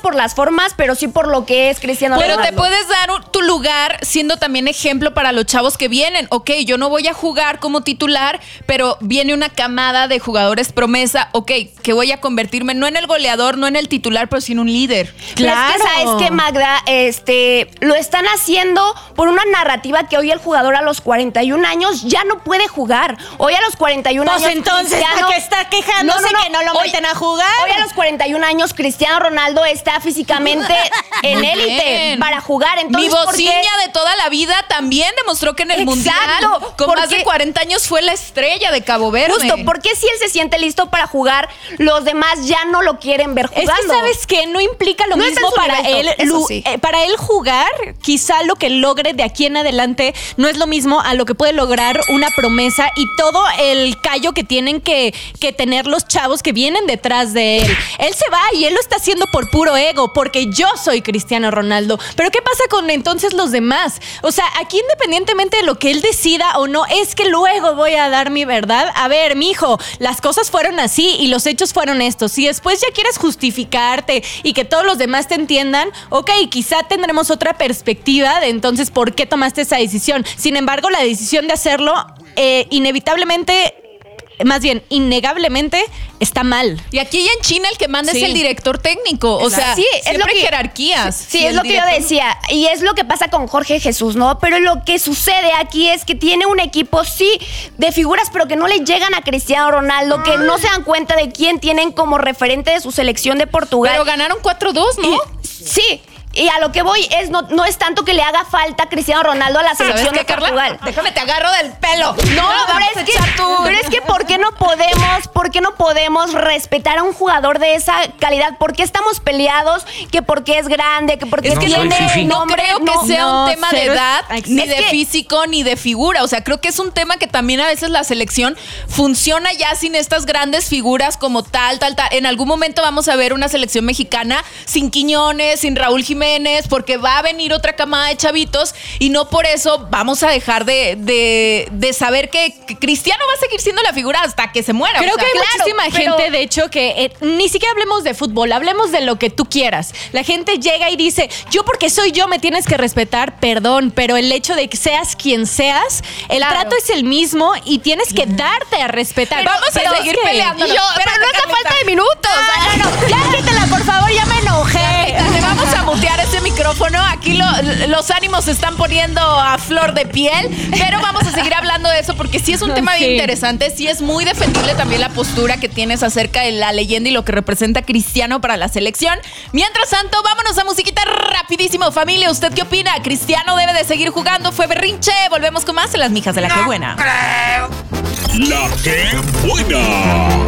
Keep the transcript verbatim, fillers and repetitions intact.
por las formas, pero sí por lo que es Cristiano Pero Ronaldo. te puedes dar un, tu lugar siendo también ejemplo para los chavos que vienen. Ok, yo no voy a jugar como titular, pero viene una camada de jugadores promesa. Ok, que voy a convertirme no en el goleador, no en el titular, pero sí en un líder. Claro. Pero es que, ¿sabes qué, Magda? Este, lo están haciendo por una narrativa que hoy el jugador a los cuarenta y un años ya no puede jugar. Hoy a los cuarenta y un pues años entonces, Cristiano, ¿a qué está quejándose no, no, no, que no lo hoy, meten a jugar? Hoy a los cuarenta y un años Cristiano Ronaldo está físicamente en élite para jugar. Entonces, mi bociña ¿por qué? de toda la vida también demostró que en el Exacto, Mundial, con más de cuarenta años, fue la estrella de Cabo Verde. Justo, porque si él se siente listo para jugar, los demás ya no lo quieren ver jugando. Es que, ¿sabes qué? No implica lo no mismo para él. Eso sí. eh, para él jugar, quizá lo que logre de aquí en adelante no es lo mismo a lo que puede lograr una promesa y todo el callo que tienen que, que tener los chavos que vienen detrás de él. Él se va y él lo está haciendo por puro ego, porque yo soy Cristiano Ronaldo. Pero ¿qué pasa con entonces los demás? O sea, aquí independientemente de lo que él decida o no, es que luego voy a dar mi verdad. A ver, mijo, las cosas fueron así y los hechos fueron estos. Si después ya quieres justificarte y que todos los demás te entiendan, ok, quizá tendremos otra perspectiva de entonces por qué tomaste esa decisión. Sin embargo, la decisión de hacerlo eh, inevitablemente, más bien, innegablemente, está mal. Y aquí en China el que manda sí. es el director técnico. O sea, sí, siempre es lo que, jerarquías. Sí, sí es lo que yo decía. Y es lo que pasa con Jorge Jesús, ¿no? Pero lo que sucede aquí es que tiene un equipo, sí, de figuras, pero que no le llegan a Cristiano Ronaldo, que no se dan cuenta de quién tienen como referente de su selección de Portugal. Pero ganaron cuatro dos, ¿no? Y, sí. Y a lo que voy es no, no es tanto que le haga falta a Cristiano Ronaldo a la selección qué, de Portugal. Carla? Déjame te agarro del pelo. No, no pero, es que, pero es que ¿por qué no podemos, por qué no podemos respetar a un jugador de esa calidad? ¿Por qué estamos peleados? Que porque es grande, que porque es que tiene no, no nombre. creo que no, sea no, un tema de edad, es ni de que, físico, ni de figura. O sea, creo que es un tema que también a veces la selección funciona ya sin estas grandes figuras como tal, tal, tal. En algún momento vamos a ver una selección mexicana sin Quiñones, sin Raúl Jiménez, porque va a venir otra camada de chavitos y no por eso vamos a dejar de, de, de saber que, que Cristiano va a seguir siendo la figura hasta que se muera. Creo o sea, que hay claro, muchísima pero... gente, de hecho, que eh, ni siquiera hablemos de fútbol, hablemos de lo que tú quieras. La gente llega y dice, yo porque soy yo me tienes que respetar, perdón, pero el hecho de que seas quien seas, el claro. trato es el mismo y tienes que darte a respetar. Pero, vamos pero a seguir peleando. Yo, pero no es la falta de minutos. Ah, no, no, ya quítala, por favor, ya me enojé. Te vamos a mutear ese micrófono. Aquí lo, los ánimos se están poniendo a flor de piel, pero vamos a seguir hablando de eso porque sí es un tema sí. bien interesante. Sí es muy defendible también la postura que tienes acerca de la leyenda y lo que representa Cristiano para la selección. Mientras tanto, vámonos a musiquita rapidísimo. Familia, ¿usted qué opina? ¿Cristiano debe de seguir jugando? ¿Fue berrinche? Volvemos con más en Las Mijas de la Que Buena. La Que Buena.